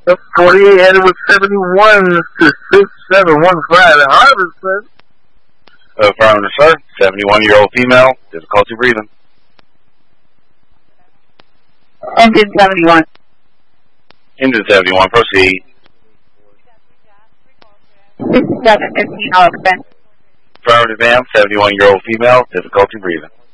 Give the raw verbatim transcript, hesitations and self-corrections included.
forty-eight headed with seventy-one to six seven one five at Harvest. Affirmative, sir. seventy-one-year-old female, difficulty breathing. Engine seventy-one. Engine seventy-one, proceed. sixty-seven fifteen, I'll extend. Affirmative, ma'am. seventy-one-year-old female, difficulty breathing.